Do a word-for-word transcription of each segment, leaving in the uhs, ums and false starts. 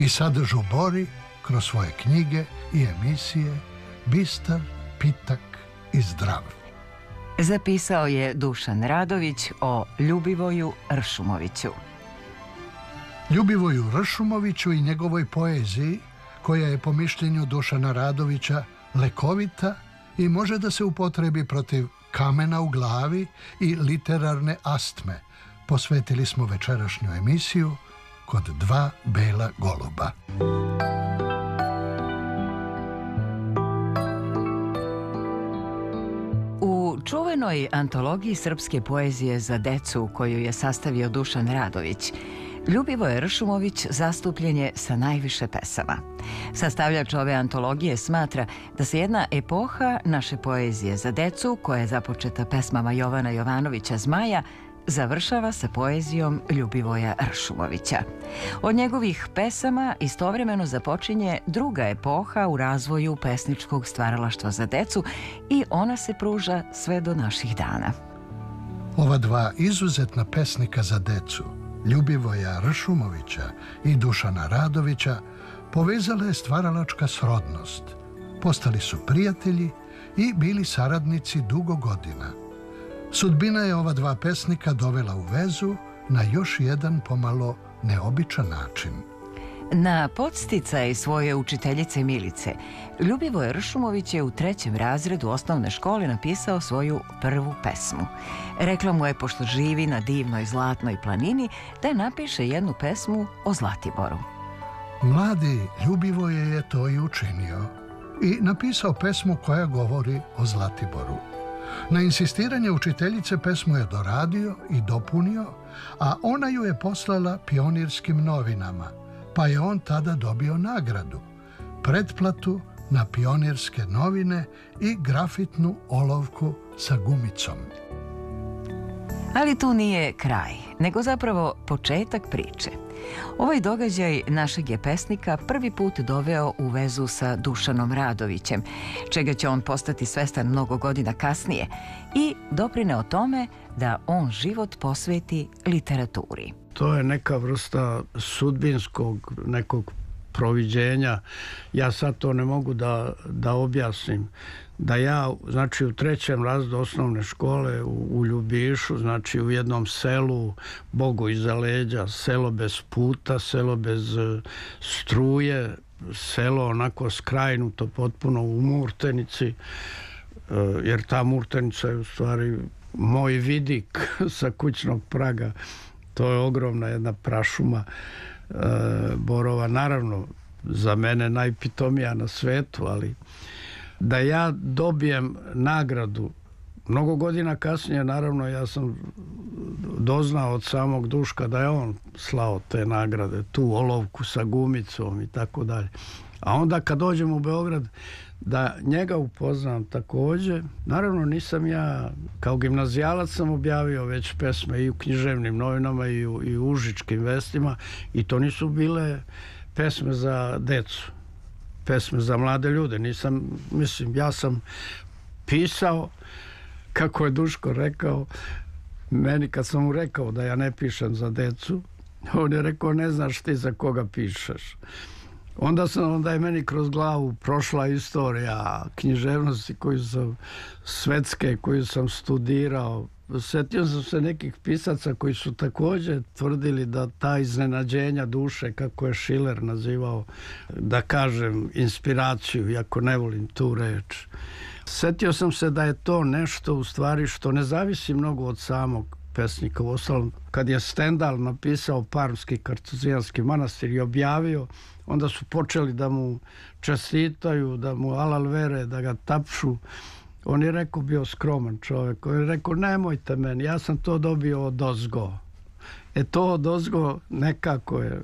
I sad žubori kroz svoje knjige i emisije bistar, pitak i zdrav. Zapisao je Dušan Radović o Ljubivoju Ršumoviću. Ljubivoju Ršumoviću i njegovoj poeziji, koja je po mišljenju Dušana Radovića lekovita i može da se upotrebi protiv kamena u glavi i literarne astme, posvetili smo večerašnju emisiju Kod dva bela goluba. U čuvenoj antologiji srpske poezije za decu koju je sastavio Dušan Radović, Ljubivoje Ršumović zastupljen je sa najviše pesama. Sastavljač ove antologije smatra da se jedna epoha naše poezije za decu, koja je započeta pesmama Jovana Jovanovića Zmaja, završava sa poezijom Ljubivoja Ršumovića. Od njegovih pesama istovremeno započinje druga epoha u razvoju pesničkog stvaralaštva za decu i ona se pruža sve do naših dana. Ova dva izuzetna pesnika za decu, Ljubivoja Ršumovića i Dušana Radovića, povezala je stvaralačka srodnost. Postali su prijatelji i bili saradnici dugo godina. Sudbina je ova dva pesnika dovela u vezu na još jedan pomalo neobičan način. Na podsticaj svoje učiteljice Milice, Ljubivoje Ršumović je u trećem razredu osnovne škole napisao svoju prvu pesmu. Rekla mu je, pošto živi na divnoj zlatnoj planini, da napiše jednu pesmu o Zlatiboru. Mladi Ljubivoje je to i učinio i napisao pesmu koja govori o Zlatiboru. Na insistiranje učiteljice pesmu je doradio i dopunio, a ona ju je poslala Pionirskim novinama, pa je on tada dobio nagradu, pretplatu na Pionirske novine i grafitnu olovku sa gumicom. Ali tu nije kraj, nego zapravo početak priče. Ovaj događaj našeg je pesnika prvi put doveo u vezu sa Dušanom Radovićem, čega će on postati svestan mnogo godina kasnije, i doprineo tome da on život posveti literaturi. To je neka vrsta sudbinskog nekog proviđenja. Ja sad to ne mogu da, da objasnim. Da ja, znači, u trećem razredu osnovne škole u, u Ljubišu, znači u jednom selu, Bogu iza leđa, selo bez puta, selo bez uh, struje, selo onako skrajnuto potpuno u Murtenici, uh, jer ta Murtenica je u stvari moj vidik sa kućnog praga. To je ogromna jedna prašuma uh, borova, naravno za mene najpitomija na svetu, ali da ja dobijem nagradu mnogo godina kasnije, naravno ja sam doznao od samog Duška da je on slao te nagrade, tu olovku sa gumicom i tako dalje. A onda kad dođem u Beograd da njega upoznam također, naravno nisam ja, kao gimnazijalac sam objavio već pesme i u književnim novinama i u, i u užičkim vestima, i to nisu bile pesme za decu, pesme za mlade ljude. Nisam, mislim, ja sam pisao, kako je Duško rekao, meni kad sam mu rekao da ja ne pišem za decu, on je rekao, ne znaš ti za koga pišeš. Onda, sam, onda je meni kroz glavu prošla istorija književnosti koju sam, svetske, koju sam studirao. Sjetio sam se nekih pisaca koji su također tvrdili da ta iznenađenja duše, kako je Schiller nazivao, da kažem, inspiraciju, iako ne volim tu reč. Sjetio sam se da je to nešto u stvari što ne zavisi mnogo od samog pesnika. Uostalom, kad je Stendhal napisao Parmski kartuzijanski manastir i objavio, onda su počeli da mu čestitaju, da mu alal vere, da ga tapšu. On je rekao, bio skroman čovjek, on je rekao, nemojte meni, ja sam to dobio od ozgo. E to od ozgo nekako je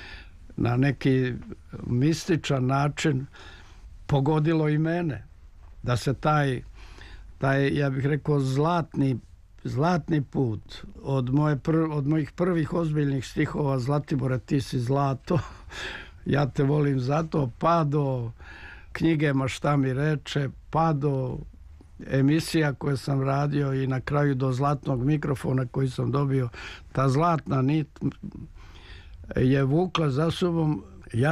na neki mističan način pogodilo i mene. Da se taj, taj ja bih rekao, zlatni, zlatni put od, moje prv, od mojih prvih ozbiljnih stihova Zlatibore, ti si zlato, ja te volim zato, pa do knjige Ma šta mi reče, pa do emisija koje sam radio i na kraju do zlatnog mikrofona koji sam dobio. Ta zlatna nit je vukla za sobom